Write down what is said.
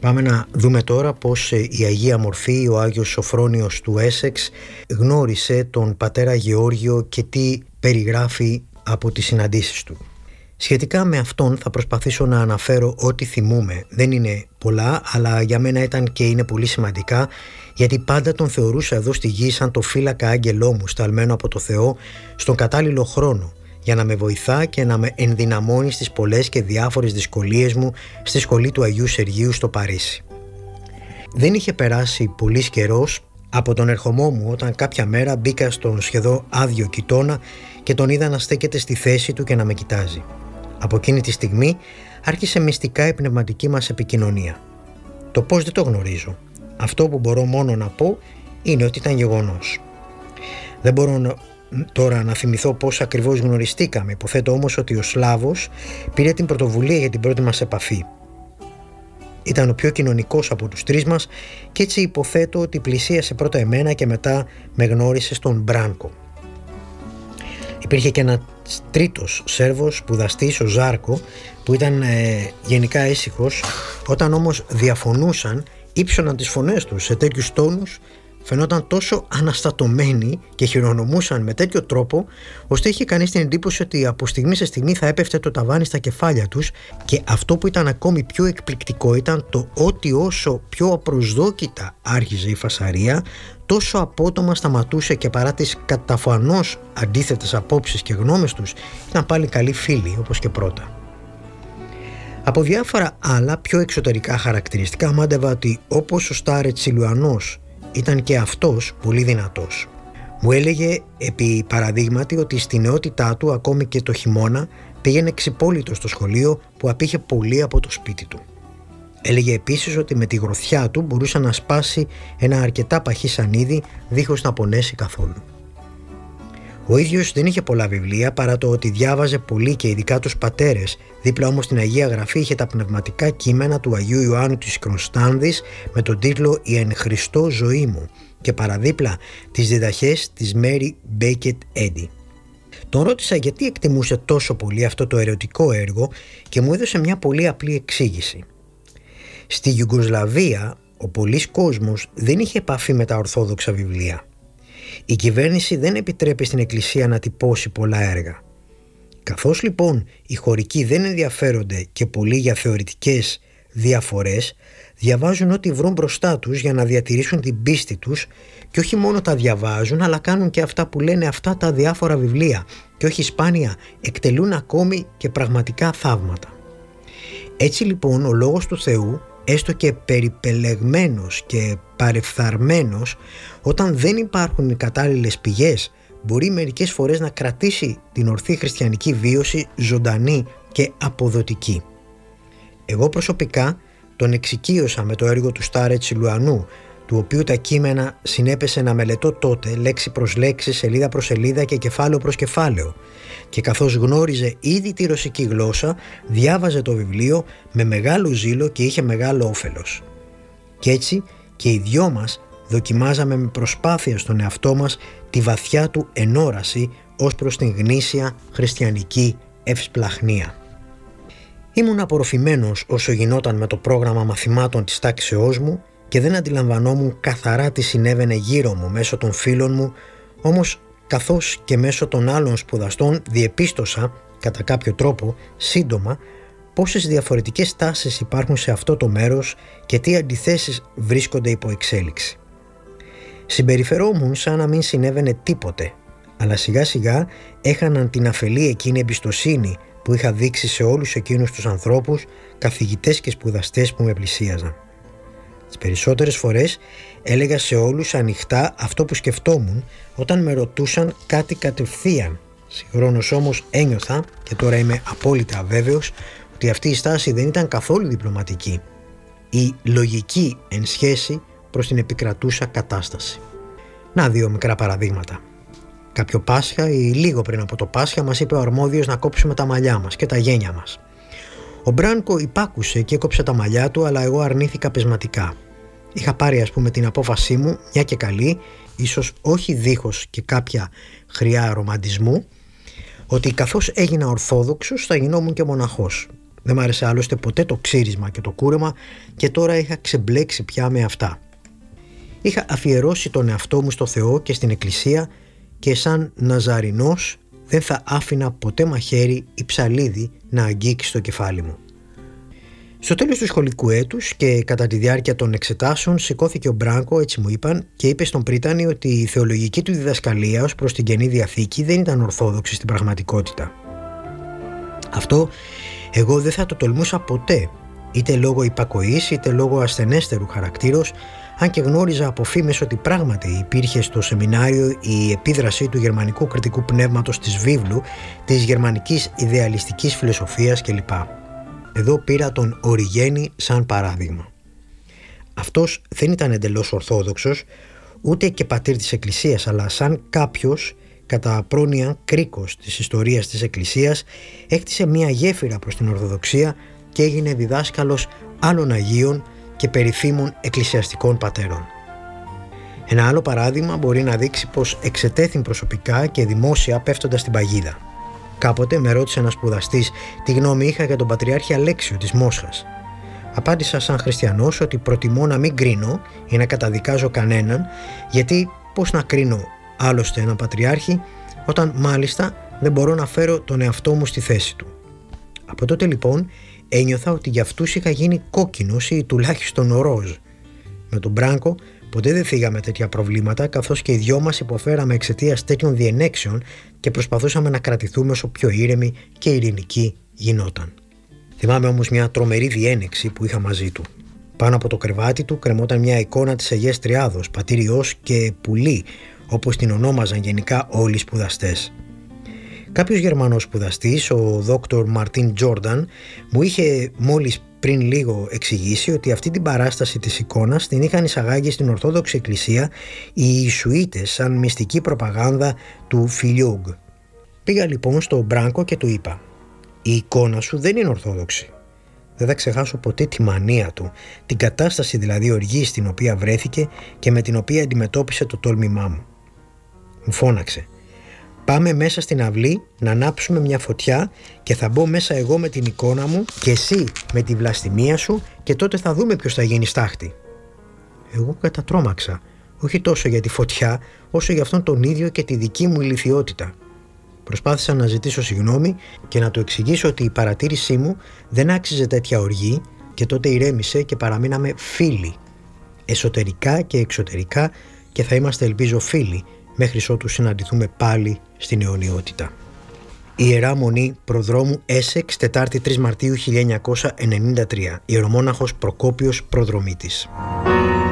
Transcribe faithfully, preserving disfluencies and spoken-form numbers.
Πάμε να δούμε τώρα πως η Αγία Μορφή, ο Άγιος Σοφρόνιος του Έσεξ, γνώρισε τον πατέρα Γεώργιο και τι περιγράφει από τις συναντήσεις του. Σχετικά με αυτόν θα προσπαθήσω να αναφέρω ό,τι θυμούμαι. Δεν είναι πολλά, αλλά για μένα ήταν και είναι πολύ σημαντικά, γιατί πάντα τον θεωρούσα εδώ στη γη σαν το φύλακα άγγελό μου, σταλμένο από το Θεό στον κατάλληλο χρόνο, για να με βοηθά και να με ενδυναμώνει στις πολλές και διάφορες δυσκολίες μου στη σχολή του Αγίου Σεργίου στο Παρίσι. Δεν είχε περάσει πολύς καιρός από τον ερχομό μου, όταν κάποια μέρα μπήκα στον σχεδόν άδειο κοιτώνα και τον είδα να στέκεται στη θέση του και να με κοιτάζει. Από εκείνη τη στιγμή άρχισε μυστικά η πνευματική μας επικοινωνία. Το πώς δεν το γνωρίζω. Αυτό που μπορώ μόνο να πω είναι ότι ήταν γεγονός. Δεν μπορώ τώρα να θυμηθώ πώς ακριβώς γνωριστήκαμε. Υποθέτω όμως ότι ο Σλάβος πήρε την πρωτοβουλία για την πρώτη μας επαφή. Ήταν ο πιο κοινωνικός από τους τρεις μας και έτσι υποθέτω ότι πλησίασε πρώτα εμένα και μετά με γνώρισε στον Μπράνκο. Υπήρχε και ένα τρίτος Σέρβος σπουδαστής, ο Ζάρκο, που ήταν ε, γενικά ήσυχος. Όταν όμως διαφωνούσαν, ύψωναν τις φωνές τους σε τέτοιους τόνους, φαινόταν τόσο αναστατωμένοι και χειρονομούσαν με τέτοιο τρόπο, ώστε είχε κανείς την εντύπωση ότι από στιγμή σε στιγμή θα έπεφτε το ταβάνι στα κεφάλια τους. Και αυτό που ήταν ακόμη πιο εκπληκτικό ήταν το ότι όσο πιο απροσδόκητα άρχιζε η φασαρία, τόσο απότομα σταματούσε και παρά τις καταφανώς αντίθετες απόψεις και γνώμες τους, ήταν πάλι καλοί φίλοι όπως και πρώτα. Από διάφορα άλλα πιο εξωτερικά χαρακτηριστικά μάντευα ότι όπως ο Στάρετς Σιλουανός ήταν και αυτός πολύ δυνατός. Μου έλεγε επί παραδείγματι ότι στη νεότητά του, ακόμη και το χειμώνα, πήγαινε ξυπόλυτο στο σχολείο που απήχε πολύ από το σπίτι του. Έλεγε επίσης ότι με τη γροθιά του μπορούσε να σπάσει ένα αρκετά παχύ σανίδι δίχως να πονέσει καθόλου. Ο ίδιος δεν είχε πολλά βιβλία, παρά το ότι διάβαζε πολύ και ειδικά τους πατέρες. Δίπλα όμως στην Αγία Γραφή είχε τα πνευματικά κείμενα του Αγίου Ιωάννου της Κωνστάνδης με τον τίτλο «Η εν Χριστώ ζωή μου» και παραδίπλα τις διδαχές της Μέρι Μπέικετ Έντι. Τον ρώτησα γιατί εκτιμούσε τόσο πολύ αυτό το ερωτικό έργο και μου έδωσε μια πολύ απλή εξήγηση. Στη Ιουγκοσλαβία ο πολύς κόσμος δεν είχε επαφή με τα ορθόδοξα βιβλία. Η κυβέρνηση δεν επιτρέπει στην Εκκλησία να τυπώσει πολλά έργα. Καθώς λοιπόν οι χωρικοί δεν ενδιαφέρονται και πολύ για θεωρητικές διαφορές, διαβάζουν ό,τι βρουν μπροστά τους για να διατηρήσουν την πίστη τους, και όχι μόνο τα διαβάζουν, αλλά κάνουν και αυτά που λένε αυτά τα διάφορα βιβλία, και όχι σπάνια εκτελούν ακόμη και πραγματικά θαύματα. Έτσι λοιπόν ο Λόγος του Θεού, έστω και περιπελεγμένος και παρεφθαρμένος, όταν δεν υπάρχουν οι κατάλληλες πηγές, μπορεί μερικές φορές να κρατήσει την ορθή χριστιανική βίωση ζωντανή και αποδοτική. Εγώ προσωπικά τον εξοικείωσα με το έργο του Στάρετς Σιλουανού, του οποίου τα κείμενα συνέπεσε να μελετώ τότε λέξη προς λέξη, σελίδα προς σελίδα και κεφάλαιο προς κεφάλαιο, και καθώς γνώριζε ήδη τη ρωσική γλώσσα, διάβαζε το βιβλίο με μεγάλο ζήλο και είχε μεγάλο όφελος. Κι έτσι και οι δυο μας δοκιμάζαμε με προσπάθεια στον εαυτό μας τη βαθιά του ενόραση ως προς την γνήσια χριστιανική ευσπλαχνία. Ήμουν απορροφημένος όσο γινόταν με το πρόγραμμα μαθημάτων της τάξεώς μου και δεν αντιλαμβανόμουν καθαρά τι συνέβαινε γύρω μου μέσω των φίλων μου, όμως καθώς και μέσω των άλλων σπουδαστών διεπίστωσα κατά κάποιο τρόπο σύντομα πόσες διαφορετικές τάσεις υπάρχουν σε αυτό το μέρος και τι αντιθέσεις βρίσκονται υπό εξέλιξη. Συμπεριφερόμουν σαν να μην συνέβαινε τίποτε, αλλά σιγά σιγά έχαναν την αφελή εκείνη εμπιστοσύνη που είχα δείξει σε όλους εκείνους τους ανθρώπους, καθηγητές και σπουδαστές που με πλησίαζαν. Τις περισσότερες φορές έλεγα σε όλους ανοιχτά αυτό που σκεφτόμουν όταν με ρωτούσαν κάτι κατευθείαν. Συγχρόνως όμως ένιωθα, και τώρα είμαι απόλυτα αβέβαιος, ότι αυτή η στάση δεν ήταν καθόλου διπλωματική ή λογική εν σχέση προς την επικρατούσα κατάσταση. Να δύο μικρά παραδείγματα. Κάποιο Πάσχα ή λίγο πριν από το Πάσχα μας είπε ο αρμόδιος να κόψουμε τα μαλλιά μας και τα γένια μας. Ο Μπράνκο υπάκουσε και έκοψε τα μαλλιά του, αλλά εγώ αρνήθηκα πεσματικά. Είχα πάρει ας πούμε την απόφασή μου, μια και καλή, ίσως όχι δίχως και κάποια χρειά ρομαντισμού, ότι καθώς έγινα ορθόδοξος θα γινόμουν και μοναχός. Δεν μ' άρεσε άλλωστε ποτέ το ξύρισμα και το κούρεμα και τώρα είχα ξεμπλέξει πια με αυτά. Είχα αφιερώσει τον εαυτό μου στο Θεό και στην Εκκλησία και σαν Ναζαρινός δεν θα άφηνα ποτέ μαχαίρι ή ψαλίδι να αγγίξει στο κεφάλι μου. Στο τέλος του σχολικού έτους και κατά τη διάρκεια των εξετάσεων σηκώθηκε ο Μπράνκο, έτσι μου είπαν, και είπε στον πρίτανη ότι η θεολογική του διδασκαλία ως προς την Καινή Διαθήκη δεν ήταν ορθόδοξη στην πραγματικότητα. Αυτό εγώ δεν θα το τολμούσα ποτέ, είτε λόγω υπακοής είτε λόγω ασθενέστερου χαρακτήρος, αν και γνώριζα από φήμες ότι πράγματι υπήρχε στο σεμινάριο η επίδραση του γερμανικού κριτικού πνεύματος της βίβλου, της γερμανικής ιδεαλιστικής φιλοσοφίας κλπ. Εδώ πήρα τον Οριγένη σαν παράδειγμα. Αυτός δεν ήταν εντελώς ορθόδοξος, ούτε και πατήρ της Εκκλησίας, αλλά σαν κάποιος κατά πρόνοια κρίκος της ιστορίας της Εκκλησίας έκτισε μια γέφυρα προς την Ορθοδοξία και έγινε διδάσκαλος άλλων Αγίων και περιφήμων εκκλησιαστικών πατέρων. Ένα άλλο παράδειγμα μπορεί να δείξει πως εξετέθην προσωπικά και δημόσια πέφτοντας στην παγίδα. Κάποτε με ρώτησε ένας σπουδαστής τι γνώμη είχα για τον Πατριάρχη Αλέξιο της Μόσχας. Απάντησα σαν χριστιανός ότι προτιμώ να μην κρίνω ή να καταδικάζω κανέναν, γιατί πώς να κρίνω άλλωστε έναν πατριάρχη όταν μάλιστα δεν μπορώ να φέρω τον εαυτό μου στη θέση του. Από τότε λοιπόν ένιωθα ότι για αυτούς είχα γίνει κόκκινος ή τουλάχιστον ροζ. Με τον Μπράνκο ποτέ δεν θίγαμε τέτοια προβλήματα, καθώς και οι δυο μας υποφέραμε εξαιτίας τέτοιων διενέξεων και προσπαθούσαμε να κρατηθούμε όσο πιο ήρεμοι και ειρηνικοί γινόταν. Θυμάμαι όμως μια τρομερή διένεξη που είχα μαζί του. Πάνω από το κρεβάτι του κρεμόταν μια εικόνα της Αγίας Τριάδος, πατήρ Υιός και Πουλή, όπως την ονόμαζαν γενικά όλοι οι σπουδαστές. Κάποιος Γερμανός σπουδαστής, ο δόκτωρ Μαρτίν Τζόρνταν, μου είχε μόλις πριν λίγο εξηγήσει ότι αυτή την παράσταση της εικόνας την είχαν εισαγάγει στην Ορθόδοξη Εκκλησία οι Ιησουίτες σαν μυστική προπαγάνδα του Φιλιούγκ. Πήγα λοιπόν στο Μπράνκο και του είπα: «Η εικόνα σου δεν είναι ορθόδοξη». Δεν θα ξεχάσω ποτέ τη μανία του, την κατάσταση δηλαδή οργής στην οποία βρέθηκε και με την οποία αντιμετώπισε το τόλμημά μου. Μου φώναξε: «Πάμε μέσα στην αυλή να ανάψουμε μια φωτιά και θα μπω μέσα εγώ με την εικόνα μου και εσύ με τη βλαστημία σου και τότε θα δούμε ποιος θα γίνει στάχτη». Εγώ κατατρώμαξα, όχι τόσο για τη φωτιά όσο για αυτόν τον ίδιο και τη δική μου ηλιθιότητα. Προσπάθησα να ζητήσω συγγνώμη και να του εξηγήσω ότι η παρατήρησή μου δεν άξιζε τέτοια οργή και τότε ηρέμησε και παραμείναμε φίλοι, εσωτερικά και εξωτερικά, και θα είμαστε ελπίζω φίλοι μέχρι ότου συναντηθούμε πάλι στην αιωνιότητα. Ιερά Μονή Προδρόμου Έσεξ, Τετάρτη τρεις Μαρτίου χίλια εννιακόσια ενενήντα τρία. Ιερομόναχος Προκόπιος Προδρομήτης.